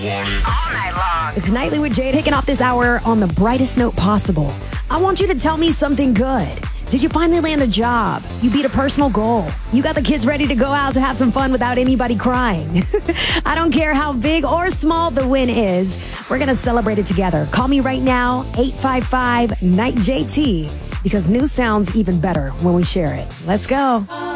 All night long. It's Nightly with Jade, kicking off this hour on the brightest note possible. I want you to tell me something good. Did you finally land the job? You beat a personal goal. You got the kids ready to go out to have some fun without anybody crying. I don't care how big or small the win is. We're going to celebrate it together. Call me right now, 855-NIGHT-JT, because news sounds even better when we share it. Let's go.